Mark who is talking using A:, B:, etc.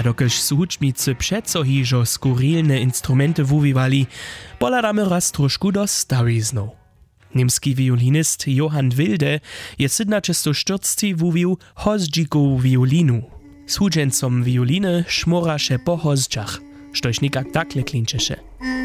A: A dokelž su hudžbnicy přeco hižo skurilne instrumenty wuwiwali, poladamy raz trošku do stariznu. Niemski violinist Johann Wilde je 1740 wuwił hozdźikowu violinu. Z hudźencom violiny szmoraše po hozdźach, štož nikak takle klinčeše.